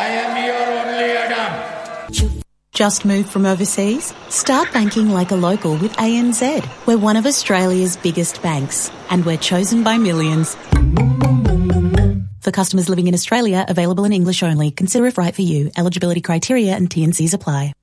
I am your only Adam. Just moved from overseas? Start banking like a local with ANZ. We're one of Australia's biggest banks, and we're chosen by millions. For customers living in Australia, available in English only. Consider if right for you. Eligibility criteria and T&Cs apply.